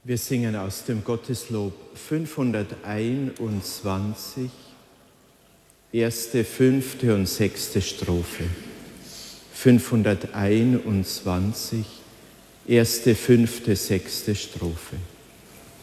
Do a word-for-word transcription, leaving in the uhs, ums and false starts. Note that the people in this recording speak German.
Wir singen aus dem Gotteslob fünfhunderteinundzwanzig, erste, fünfte und sechste Strophe. fünfhunderteinundzwanzig, erste, fünfte, sechste Strophe.